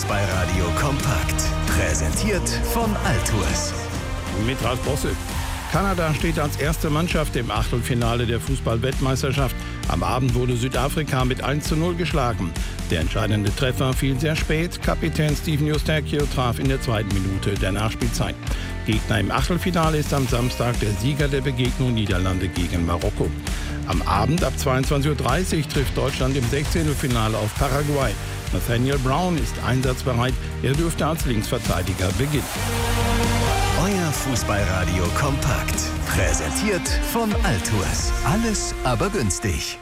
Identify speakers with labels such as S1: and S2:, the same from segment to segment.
S1: Fußballradio kompakt. Präsentiert von Altours.
S2: Mit Ralf Bosse. Kanada steht als erste Mannschaft im Achtelfinale der Fußball-Weltmeisterschaft. Am Abend wurde Südafrika mit 1:0 geschlagen. Der entscheidende Treffer fiel sehr spät. Kapitän Steven Eustáquio traf in der 2. Minute der Nachspielzeit. Gegner im Achtelfinale ist am Samstag der Sieger der Begegnung Niederlande gegen Marokko. Am Abend ab 22:30 Uhr trifft Deutschland im 16. Finale auf Paraguay. Nathaniel Brown ist einsatzbereit. Er dürfte als Linksverteidiger beginnen.
S1: Euer Fußballradio kompakt. Präsentiert von Altours. Alles aber günstig.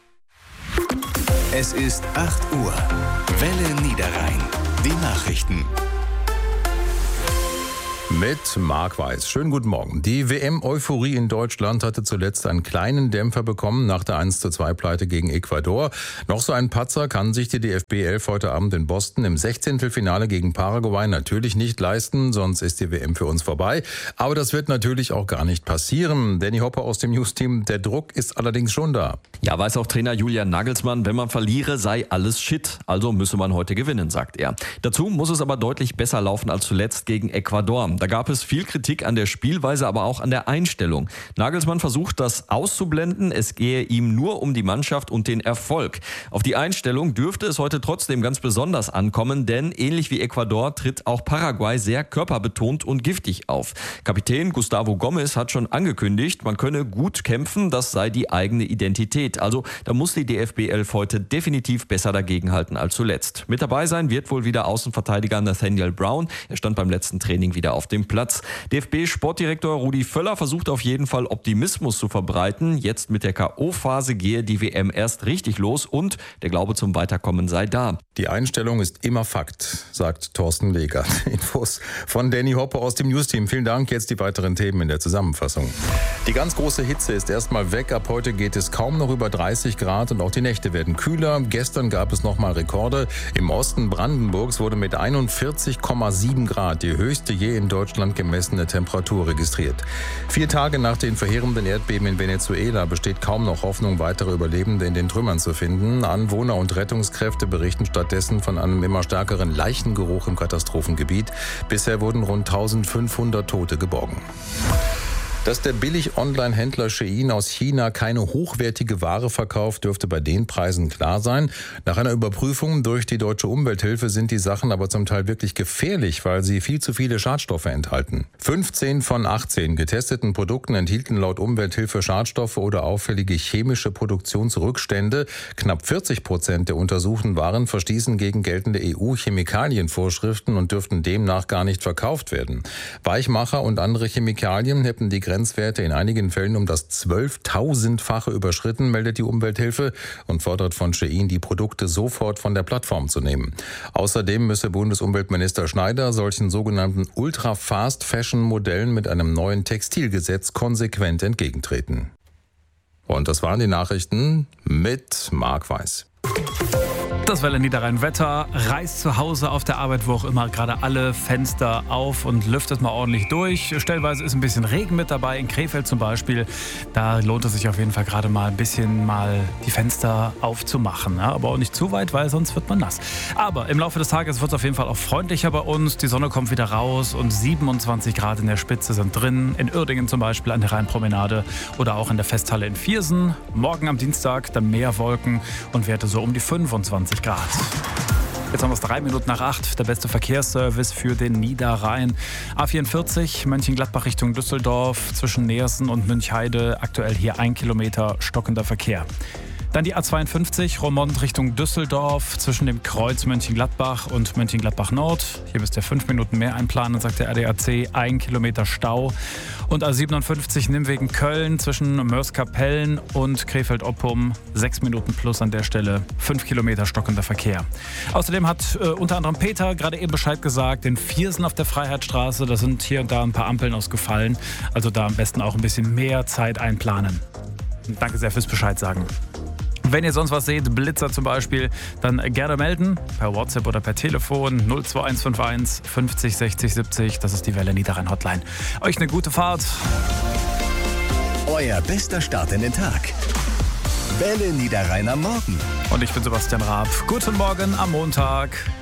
S1: Es ist 8 Uhr. Welle Niederrhein. Die Nachrichten.
S3: Mit Marc Weiß. Schönen guten Morgen. Die WM-Euphorie in Deutschland hatte zuletzt einen kleinen Dämpfer bekommen nach der 1:2-Pleite gegen Ecuador. Noch so ein Patzer kann sich die DFB 11 heute Abend in Boston im 16. Finale gegen Paraguay natürlich nicht leisten, sonst ist die WM für uns vorbei. Aber das wird natürlich auch gar nicht passieren. Danny Hopper aus dem News-Team, der Druck ist allerdings schon da.
S4: Ja, weiß auch Trainer Julian Nagelsmann, wenn man verliere, sei alles Shit. Also müsse man heute gewinnen, sagt er. Dazu muss es aber deutlich besser laufen als zuletzt gegen Ecuador. Da gab es viel Kritik an der Spielweise, aber auch an der Einstellung. Nagelsmann versucht, das auszublenden. Es gehe ihm nur um die Mannschaft und den Erfolg. Auf die Einstellung dürfte es heute trotzdem ganz besonders ankommen, denn ähnlich wie Ecuador tritt auch Paraguay sehr körperbetont und giftig auf. Kapitän Gustavo Gomes hat schon angekündigt, man könne gut kämpfen, das sei die eigene Identität. Also da muss die DFB 11 heute definitiv besser dagegenhalten als zuletzt. Mit dabei sein wird wohl wieder Außenverteidiger Nathaniel Brown. Er stand beim letzten Training wieder auf dem Platz. DFB-Sportdirektor Rudi Völler versucht auf jeden Fall Optimismus zu verbreiten. Jetzt mit der K.O.-Phase gehe die WM erst richtig los und der Glaube zum Weiterkommen sei da.
S3: Die Einstellung ist immer Fakt, sagt Thorsten Legert. Infos von Danny Hopper aus dem News-Team. Vielen Dank. Jetzt die weiteren Themen in der Zusammenfassung. Die ganz große Hitze ist erstmal weg. Ab heute geht es kaum noch über 30 Grad und auch die Nächte werden kühler. Gestern gab es nochmal Rekorde. Im Osten Brandenburgs wurde mit 41,7 Grad die höchste je in Deutschland gemessene Temperatur registriert. 4 Tage nach den verheerenden Erdbeben in Venezuela besteht kaum noch Hoffnung, weitere Überlebende in den Trümmern zu finden. Anwohner und Rettungskräfte berichten stattdessen von einem immer stärkeren Leichengeruch im Katastrophengebiet. Bisher wurden rund 1500 Tote geborgen. Dass der Billig-Online-Händler Shein aus China keine hochwertige Ware verkauft, dürfte bei den Preisen klar sein. Nach einer Überprüfung durch die Deutsche Umwelthilfe sind die Sachen aber zum Teil wirklich gefährlich, weil sie viel zu viele Schadstoffe enthalten. 15 von 18 getesteten Produkten enthielten laut Umwelthilfe Schadstoffe oder auffällige chemische Produktionsrückstände. Knapp 40% der untersuchten Waren verstießen gegen geltende EU-Chemikalienvorschriften und dürften demnach gar nicht verkauft werden. Weichmacher und andere Chemikalien hätten die Grenzwerte in einigen Fällen um das 12.000-fache überschritten, meldet die Umwelthilfe und fordert von Shein, die Produkte sofort von der Plattform zu nehmen. Außerdem müsse Bundesumweltminister Schneider solchen sogenannten Ultra-Fast-Fashion-Modellen mit einem neuen Textilgesetz konsequent entgegentreten. Und das waren die Nachrichten mit Marc Weiß.
S5: Das Welle Niederrhein Wetter, reißt zu Hause, auf der Arbeit, wo auch immer, gerade alle Fenster auf und lüftet mal ordentlich durch. Stellweise ist ein bisschen Regen mit dabei, in Krefeld zum Beispiel. Da lohnt es sich auf jeden Fall gerade mal ein bisschen die Fenster aufzumachen. Ja, aber auch nicht zu weit, weil sonst wird man nass. Aber im Laufe des Tages wird es auf jeden Fall auch freundlicher bei uns. Die Sonne kommt wieder raus und 27 Grad in der Spitze sind drin. In Uerdingen zum Beispiel an der Rheinpromenade oder auch in der Festhalle in Viersen. Morgen am Dienstag dann mehr Wolken und Werte so um die 25 Grad. Jetzt haben wir es 3 Minuten nach 8. Der beste Verkehrsservice für den Niederrhein. A44 Mönchengladbach Richtung Düsseldorf zwischen Neersen und Münchheide. Aktuell hier 1 Kilometer stockender Verkehr. Dann die A52 Roermond Richtung Düsseldorf zwischen dem Kreuz Mönchengladbach und Mönchengladbach Nord. Hier müsst ihr 5 Minuten mehr einplanen, sagt der ADAC. 1 Kilometer Stau. Und A57 Nimwegen Köln zwischen Mörs-Kapellen und Krefeld-Oppum. 6 Minuten plus an der Stelle. 5 Kilometer stockender Verkehr. Außerdem hat unter anderem Peter gerade eben Bescheid gesagt, in Viersen auf der Freiheitsstraße, da sind hier und da ein paar Ampeln ausgefallen. Also da am besten auch ein bisschen mehr Zeit einplanen. Danke sehr fürs Bescheid sagen. Wenn ihr sonst was seht, Blitzer zum Beispiel, dann gerne melden, per WhatsApp oder per Telefon 02151 50 60 70, das ist die Welle Niederrhein Hotline. Euch eine gute Fahrt.
S1: Euer bester Start in den Tag. Welle Niederrhein am Morgen.
S5: Und ich bin Sebastian Raab. Guten Morgen am Montag.